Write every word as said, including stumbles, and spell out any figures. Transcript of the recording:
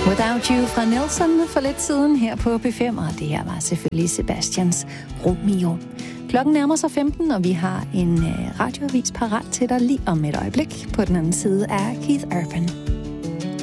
Without You fra Nelson for lidt siden her på P fem, og det her var selvfølgelig Sebastians Romeo. Klokken nærmer sig femten, og vi har en radioavis parat til dig lige om et øjeblik på den anden side af Keith Urban.